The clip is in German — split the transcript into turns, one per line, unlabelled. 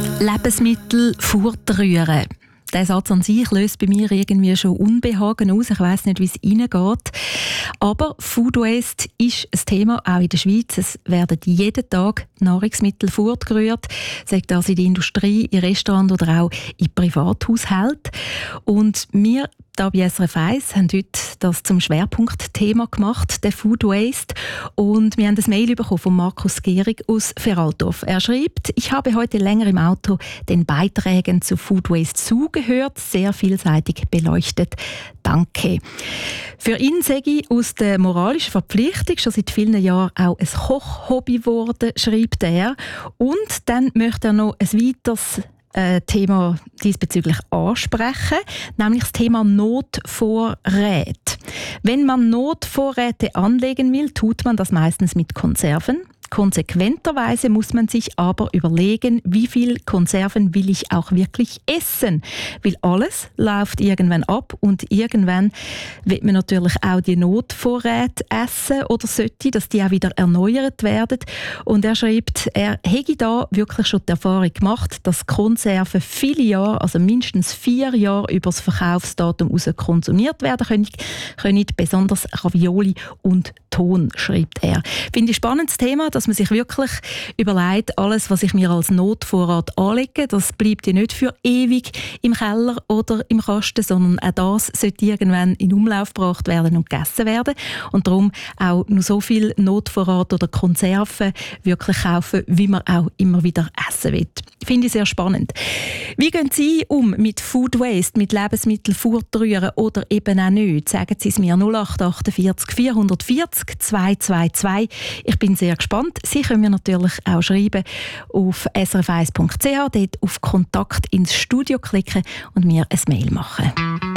Lebensmittel fortrühren. Der Satz an sich löst bei mir irgendwie schon Unbehagen aus. Ich weiss nicht, wie es Ihnen geht. Aber Food Waste ist ein Thema, auch in der Schweiz. Es werden jeden Tag Nahrungsmittel fortgerührt, sei das in der Industrie, in Restaurants oder auch in Privathaushalten. Und wir hier bei SRF 1 haben heute das zum Schwerpunktthema gemacht, der Food Waste. Und wir haben ein Mail bekommen von Markus Gehrig aus Feraltorf. Er schreibt: Ich habe heute länger im Auto den Beiträgen zu Food Waste zugehört, sehr vielseitig beleuchtet. Danke. Für ihn sage ich aus der moralischen Verpflichtung schon seit vielen Jahren auch ein Kochhobby geworden, schreibt er. Und dann möchte er noch ein weiteres Thema diesbezüglich ansprechen, nämlich das Thema Notvorräte. Wenn man Notvorräte anlegen will, tut man das meistens mit Konserven. Konsequenterweise muss man sich aber überlegen, wie viel Konserven will ich auch wirklich essen. Weil alles läuft irgendwann ab und irgendwann wird man natürlich auch die Notvorräte essen oder sollte, dass die auch wieder erneuert werden. Und er schreibt, er hätte da wirklich schon die Erfahrung gemacht, dass Konserven viele Jahre, also mindestens 4 Jahre über das Verkaufsdatum hinaus konsumiert werden können, besonders Ravioli und Ton, schreibt er. Finde ich ein spannendes Thema, dass man sich wirklich überlegt, alles, was ich mir als Notvorrat anlege, das bleibt ja nicht für ewig im Keller oder im Kasten, sondern auch das sollte irgendwann in Umlauf gebracht werden und gegessen werden. Und darum auch nur so viel Notvorrat oder Konserven wirklich kaufen, wie man auch immer wieder essen will. Finde ich sehr spannend. Wie gehen Sie um mit Food Waste, mit Lebensmitteln fortrühren oder eben auch nicht? Sagen Sie es mir 0848 440 222. Ich bin sehr gespannt. Sie können mir natürlich auch schreiben auf srf1.ch, dort auf Kontakt ins Studio klicken und mir ein Mail machen.